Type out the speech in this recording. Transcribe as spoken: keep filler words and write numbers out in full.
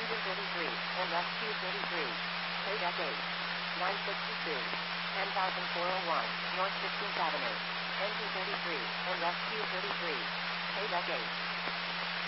Engine thirty-three, and rescue thirty-three. Paydeck eight. nine sixty-two. ten thousand four oh one, North sixteenth Avenue. Engine thirty-three, and rescue thirty-three. Paydeck eight.